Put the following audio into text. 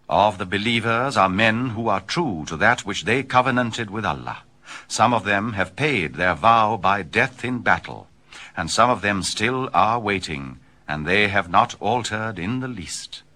Of the believers are men who are true to that which they covenanted with Allah. Some of them have paid their vow by death in battle, and some of them still are waiting, and they have not altered in the least.